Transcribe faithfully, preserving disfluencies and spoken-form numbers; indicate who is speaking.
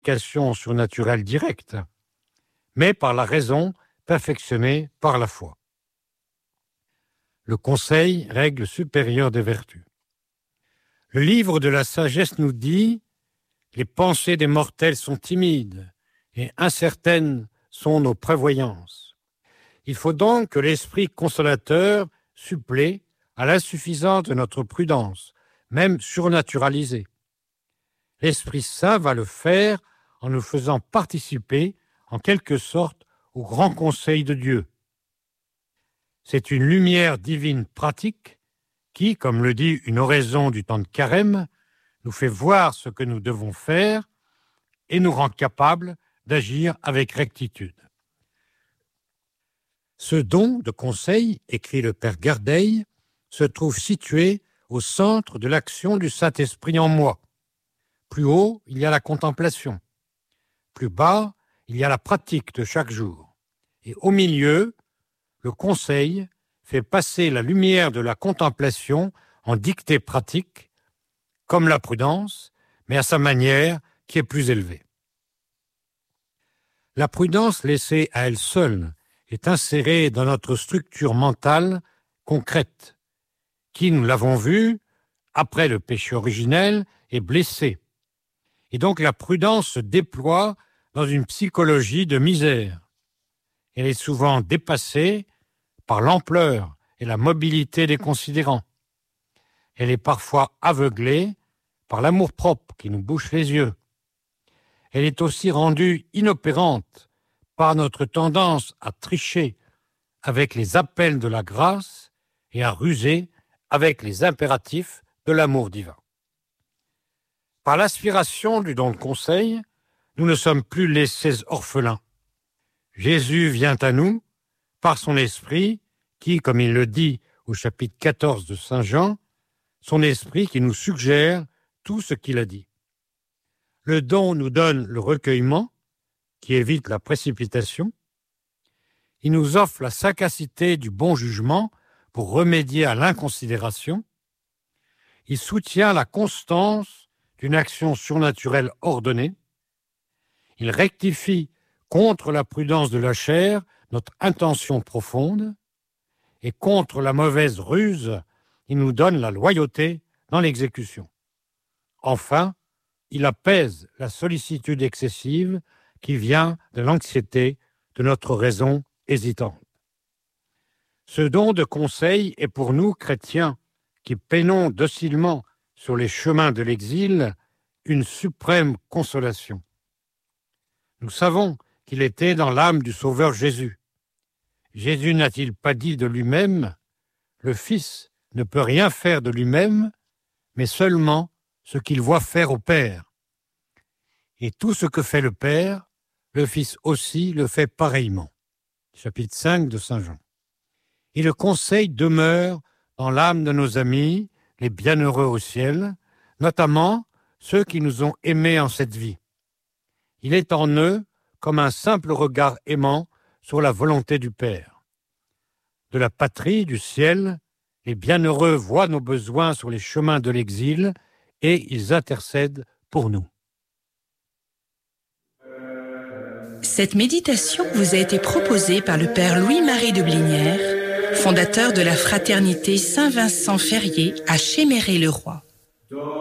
Speaker 1: explication surnaturelle directe, mais par la raison perfectionnée par la foi. Le conseil, règle supérieure des vertus. Le livre de la sagesse nous dit « Les pensées des mortels sont timides et incertaines sont nos prévoyances. » Il faut donc que l'esprit consolateur supplée à l'insuffisance de notre prudence, même surnaturalisée. L'Esprit Saint va le faire en nous faisant participer, en quelque sorte, au grand conseil de Dieu. C'est une lumière divine pratique qui, comme le dit une oraison du temps de Carême, nous fait voir ce que nous devons faire et nous rend capables d'agir avec rectitude. Ce don de conseil, écrit le Père Gardeil, se trouve situé au centre de l'action du Saint-Esprit en moi. Plus haut, il y a la contemplation. Plus bas, il y a la pratique de chaque jour. Et au milieu, le conseil fait passer la lumière de la contemplation en dictée pratique, comme la prudence, mais à sa manière qui est plus élevée. La prudence laissée à elle seule est insérée dans notre structure mentale concrète, qui, nous l'avons vu, après le péché originel, est blessée. Et donc la prudence se déploie dans une psychologie de misère. Elle est souvent dépassée par l'ampleur et la mobilité des considérants. Elle est parfois aveuglée par l'amour-propre qui nous bouche les yeux. Elle est aussi rendue inopérante par notre tendance à tricher avec les appels de la grâce et à ruser avec les impératifs de l'amour divin. Par l'aspiration du don de conseil, nous ne sommes plus laissés orphelins. Jésus vient à nous par son esprit qui, comme il le dit au chapitre quatorze de Saint Jean, son esprit qui nous suggère tout ce qu'il a dit. Le don nous donne le recueillement qui évite la précipitation. Il nous offre la sagacité du bon jugement pour remédier à l'inconsidération. Il soutient la constance d'une action surnaturelle ordonnée. Il rectifie contre la prudence de la chair notre intention profonde et contre la mauvaise ruse, il nous donne la loyauté dans l'exécution. Enfin, il apaise la sollicitude excessive qui vient de l'anxiété de notre raison hésitante. Ce don de conseil est pour nous, chrétiens, qui peinons docilement sur les chemins de l'exil, une suprême consolation. Nous savons qu'il était dans l'âme du Sauveur Jésus. Jésus n'a-t-il pas dit de lui-même « Le Fils ne peut rien faire de lui-même, mais seulement ce qu'il voit faire au Père. Et tout ce que fait le Père, le Fils aussi le fait pareillement. » Chapitre cinq de Saint Jean. Et le conseil demeure dans l'âme de nos amis, les bienheureux au ciel, notamment ceux qui nous ont aimés en cette vie. Il est en eux comme un simple regard aimant sur la volonté du Père. De la patrie, du ciel, les bienheureux voient nos besoins sur les chemins de l'exil et ils intercèdent pour nous.
Speaker 2: Cette méditation vous a été proposée par le Père Louis-Marie de Blinière, fondateur de la Fraternité Saint-Vincent-Ferrier à Chéméré-le-Roi.